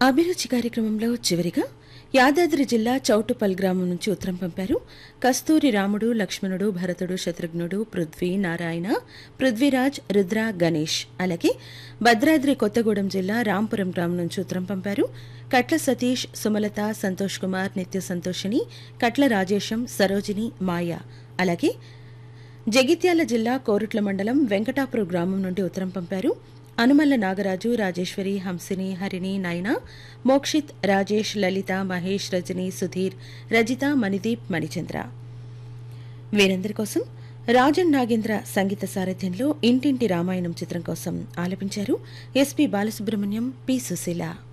అభిరుచి కార్యక్రమంలో చివరిగా యాదాద్రి జిల్లా చౌటుపల్ గ్రామం నుంచి ఉత్తరం పంపారు. కస్తూరి రాముడు, లక్ష్మణుడు, భరతుడు, శత్రుఘ్నుడు, పృథ్వీ, నారాయణ, పృథ్వీరాజ్, రుద్ర, గణేష్. అలాగే భద్రాద్రి కొత్తగూడెం జిల్లా రాంపురం గ్రామం నుంచి ఉత్తరం పంపారు. కట్ల సతీష్, సుమలత, సంతోష్ కుమార్, నిత్య సంతోషిని, కట్ల రాజేశం, సరోజిని, మాయ. అలాగే జగిత్యాల జిల్లా కోరుట్ల మండలం వెంకటాపురం గ్రామం నుండి ఉత్తరం పంపారు. అనుమల్ల నాగరాజు, రాజేశ్వరి, హంసిని, హరిణి, నయన, మోక్షిత్, రాజేష్, లలిత, మహేష్, రజని, సుధీర్, రజిత, మణిదీప్, మణిచంద్ర. వీరందరి కోసం రాజన్ నాగేంద్ర సంగీత సారథ్యంలో ఇంటింటి రామాయణం చిత్రం కోసం ఆలపించారు ఎస్పి బాలసుబ్రహ్మణ్యం, పి సుశీల.